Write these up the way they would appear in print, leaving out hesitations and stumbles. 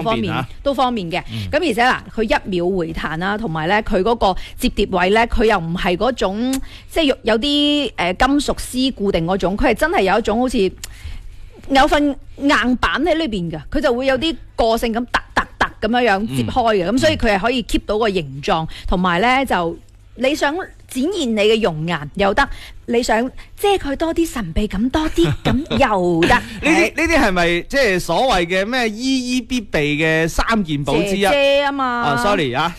方面都方便嘅。咁而且嗱，佢1秒回彈啦，同埋咧佢嗰個摺疊位咧，佢又唔係嗰種即係有啲金屬絲固定嗰種，佢係真係有一種好似有份硬板喺呢邊嘅，佢就會有啲個性咁咁樣接開嘅，咁所以佢係可以 keep 到個形狀，同埋咧就你想展現你嘅容顏又得，你想遮佢多啲神秘感多啲咁又得。呢啲係咪即係所謂嘅咩依依必備嘅3件寶之一？ 遮啊嘛。 sorry 啊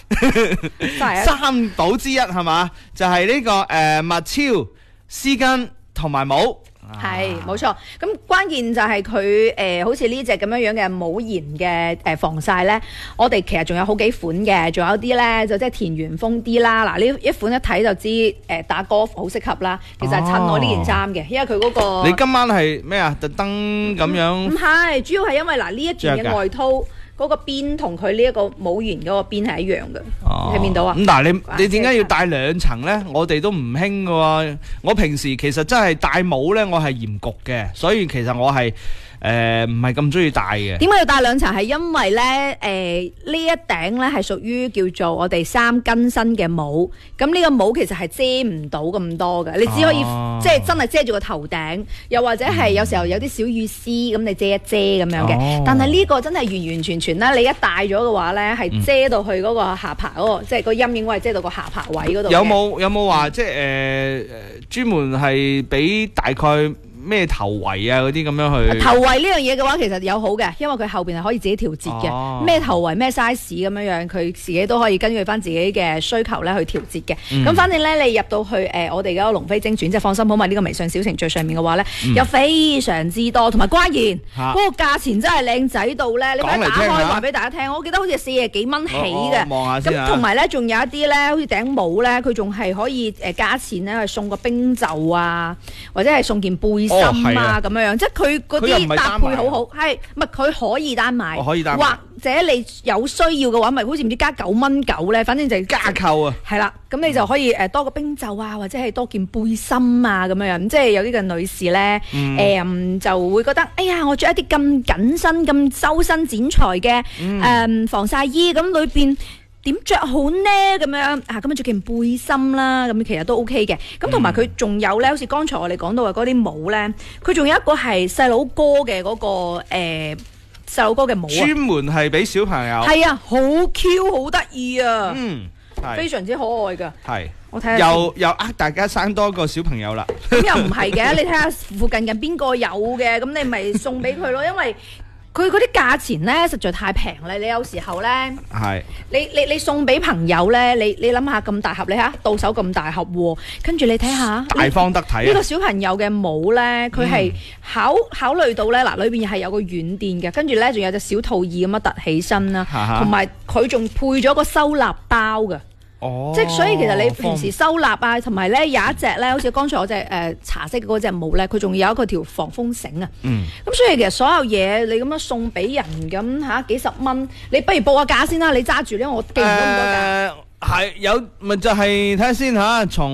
，3寶之一係嘛？就係呢個襪超、絲巾同埋帽。 係冇錯，咁關鍵就係佢好似呢隻咁樣樣嘅冇鹽嘅防曬咧，我哋其實仲有好幾款嘅，仲有啲咧就即係田園風啲啦。嗱，呢一款一睇就知打 golf 好適合啦。其實係襯我呢件衫嘅，因為佢嗰個。你今晚係咩啊？特登咁樣？ 唔係，主要係因為嗱呢一件嘅外套。嗰個邊同佢呢一個冇圓嗰個邊係一樣嘅，睇唔見到啊？ 咁但係你點解要戴2層咧？我哋都唔興嘅喎。我平時其實真係戴帽咧，我係嫌焗嘅，所以其實我係唔係咁中意戴嘅。點解要戴2層？係因為咧呢一頂咧係屬於叫做我哋3根身嘅帽，咁呢個帽其實係遮唔到咁多嘅，你只可以即係真係遮住個頭頂，又或者係有時候有啲小雨絲咁你遮一遮咁樣嘅。但係呢個真係完完全全啦，你一戴咗嘅話咧係遮到去嗰個下巴嗰個，即係個陰影位遮到個下巴位嗰度。 有冇話即係專門係俾大概咩頭圍啊嗰啲咁樣去？頭圍呢樣嘢嘅話，其實有好嘅，因為佢後邊係可以自己調節嘅。咩頭圍咩 size 咁樣樣，佢自己都可以根據翻自己嘅需求咧去調節嘅。咁反正咧，你入到去我哋嗰個龍飛精選，即係放心好買呢個微信小程序上面嘅話咧，有非常之多，同埋關鍵嗰個價錢真係靚仔到咧，你快打開話俾大家聽。我記得好似40幾蚊起嘅。 望下先啊！ 咁同埋咧，仲有一啲咧，好似頂帽咧，佢仲係可以加錢咧，去送個冰袖啊，或者係送件背心啊咁樣，即係佢嗰啲搭配好好，係唔係佢可以單買，或者你有需要嘅話，咪好似唔知加9.9咧，反正就加購啊， 係啦，咁你就可以多個冰袖啊，或者係多件背心啊咁樣，即係有啲嘅女士咧，就會覺得，哎呀，我着一啲咁緊身、咁修身剪裁嘅防曬衣，咁裏邊點着好呢？咁樣啊，咁樣着件背心啦，咁其實都 OK 嘅。咁同埋佢仲有咧，好似剛才我哋講到嘅嗰啲帽咧，佢仲有一個係細佬哥嘅嗰個細佬哥嘅帽啊， 專門係俾小朋友。 係啊，好 Q， 好得意啊，非常之可愛噶。 係， 我睇下又大家生多個小朋友啦。 咁又唔係嘅，你睇下附近邊個有嘅，咁你咪送俾佢咯，因為佢嗰啲價錢咧實在太平啦！你有時候咧，你送俾朋友咧，你諗下咁大盒，你睇到手咁大盒喎，跟住你睇下大方得體。 呢個小朋友嘅帽咧，佢係考慮到咧，嗱裏邊係有個軟墊嘅，跟住咧仲有隻小兔耳咁樣凸起身啦，同埋佢仲配咗個收納包嘅。即係所以其實你平時收納啊，同埋咧有一隻咧，好似剛才我隻茶色嗰隻帽咧，佢仲有一個條防風繩啊。咁所以其實所有嘢你咁樣送俾人咁幾十蚊，你不如報下價先啦。你揸住咧，我記唔到咁多價。 係有咪就係睇下先嚇，從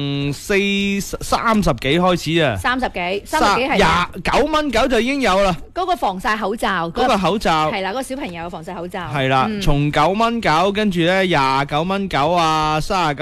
30幾開始啊，30幾係29.9就已經有啦。 嗰個防曬口罩， 嗰個口罩係啦，嗰個小朋友嘅防曬口罩係啦，從9.9跟住咧29.9啊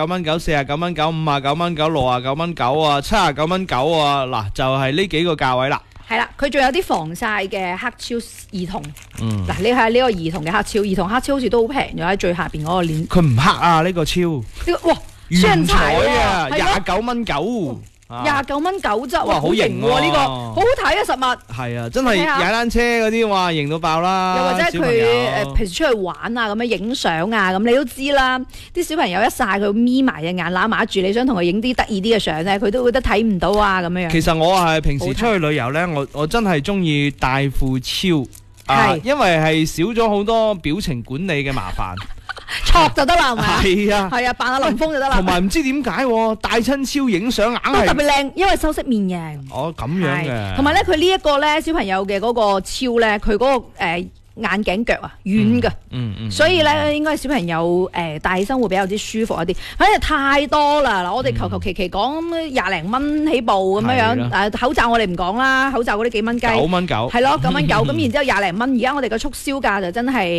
，39.9、49.9、59.9、69.9啊，79.9啊，嗱就係呢幾個價位啦。 係啦，佢仲有啲防曬嘅黑超兒童。嗱，你睇下呢個兒童嘅黑超，兒童黑超好似都好平咗喺最下邊嗰個鏈。 佢唔黑啊，呢個超。呢個哇，原彩啊，29.9。 29.9啫， 哇，好型喎呢個，好好睇啊實物。 係啊，真係踩單車嗰啲哇，型到爆啦。 又或者佢平時出去玩啊，咁樣影相啊，咁你都知啦。啲小朋友一曬佢眯埋隻眼揦埋住，你想同佢影啲得意啲嘅相咧，佢都覺得睇唔到啊咁樣。 其實我係平時出去旅遊咧，我真係中意戴副超，因為係少咗好多表情管理嘅麻煩。 戳就得啦，係咪啊？ 係啊， 係啊，扮下林峰就得啦。 同埋唔知點解戴親超影相硬係特別靚，因為修飾面型。 哦，咁樣嘅。同埋咧，佢呢一個咧小朋友嘅嗰個超咧，佢嗰個眼鏡腳啊軟㗎，所以咧應該小朋友戴起身會比較之舒服一啲。反正太多啦，嗱我哋求其講20零蚊起步咁樣，口罩我哋唔講啦，口罩嗰啲幾蚊雞，9.9係咯9.9，咁然之後20零蚊，而家我哋嘅促銷價就真係。